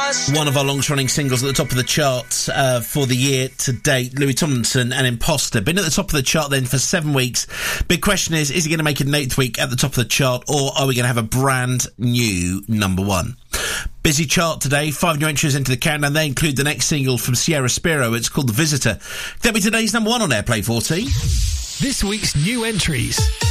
One of our longest-running singles at the top of the charts for the year to date, Louis Tomlinson and Imposter. Been at the top of the chart then for 7 weeks. Big question is he going to make it an 8th week at the top of the chart, or are we going to have a brand new number one? Busy chart today, 5 new entries into the countdown. They include the next single from Sierra Spiro. It's called The Visitor. That'll be today's number one on Airplay 14. This week's new entries.